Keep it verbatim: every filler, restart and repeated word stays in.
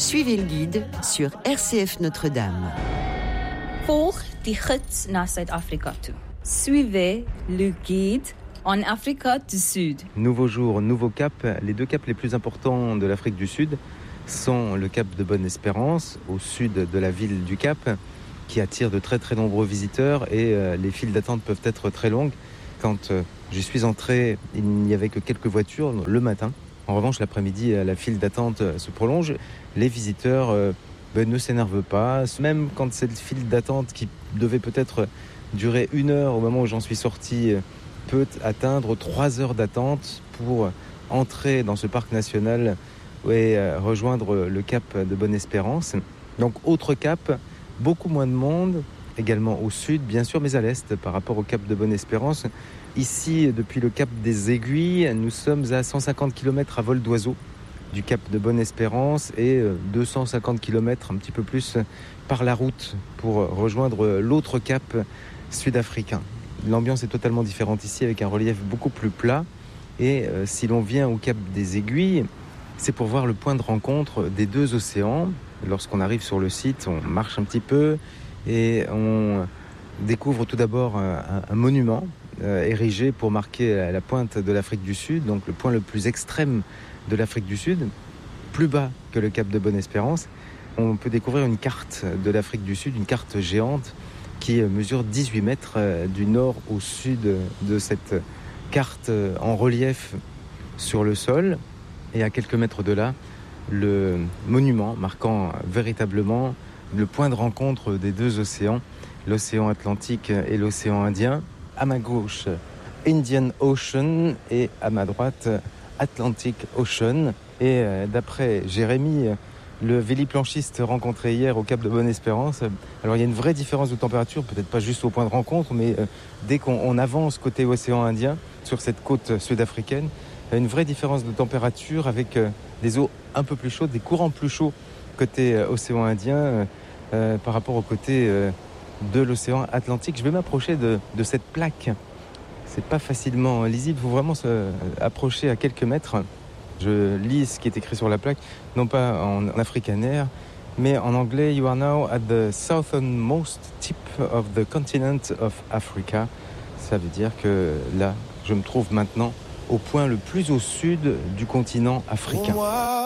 Suivez le guide sur R C F Notre-Dame. Volg die gids naar Zuid-Afrika toe. Suivez le guide en Afrique du Sud. Nouveau jour, nouveau cap. Les deux caps les plus importants de l'Afrique du Sud sont le cap de Bonne-Espérance, au sud de la ville du Cap, qui attire de très très nombreux visiteurs et euh, les files d'attente peuvent être très longues. Quand euh, je suis entré, il n'y avait que quelques voitures le matin. En revanche, l'après-midi, la file d'attente se prolonge. Les visiteurs euh, ben, ne s'énervent pas. Même quand cette file d'attente qui devait peut-être durer une heure au moment où j'en suis sorti peut atteindre trois heures d'attente pour entrer dans ce parc national et euh, rejoindre le cap de Bonne-Espérance. Donc, autre cap, beaucoup moins de monde, également au sud, bien sûr, mais à l'est par rapport au cap de Bonne-Espérance. Ici, depuis le cap des Aiguilles, nous sommes à cent cinquante kilomètres à vol d'oiseau du cap de Bonne-Espérance et deux cent cinquante kilomètres, un petit peu plus, par la route pour rejoindre l'autre cap sud-africain. L'ambiance est totalement différente ici avec un relief beaucoup plus plat. Et euh, si l'on vient au cap des Aiguilles, c'est pour voir le point de rencontre des deux océans. Lorsqu'on arrive sur le site, on marche un petit peu et on découvre tout d'abord un, un monument euh, érigé pour marquer la pointe de l'Afrique du Sud, donc le point le plus extrême de l'Afrique du Sud, plus bas que le cap de Bonne-Espérance. On peut découvrir une carte de l'Afrique du Sud, une carte géante qui mesure dix-huit mètres euh, du nord au sud de cette carte euh, en relief sur le sol. Et à quelques mètres de là, le monument marquant véritablement le point de rencontre des deux océans, l'océan Atlantique et l'océan Indien. À ma gauche, Indian Ocean et à ma droite, Atlantic Ocean. Et euh, d'après Jérémy, le véliplanchiste rencontré hier au cap de Bonne-Espérance, alors il y a une vraie différence de température, peut-être pas juste au point de rencontre, mais euh, dès qu'on on avance côté océan Indien, sur cette côte sud-africaine, il y a une vraie différence de température avec euh, des eaux un peu plus chaudes, des courants plus chauds côté euh, océan Indien euh, euh, par rapport au côté euh, de l'océan Atlantique. Je vais m'approcher de, de cette plaque. C'est pas facilement lisible, il faut vraiment se approcher à quelques mètres. Je lis ce qui est écrit sur la plaque, non pas en afrikaner, mais en anglais. You are now at the southernmost tip of the continent of Africa. Ça veut dire que là, je me trouve maintenant au point le plus au sud du continent africain.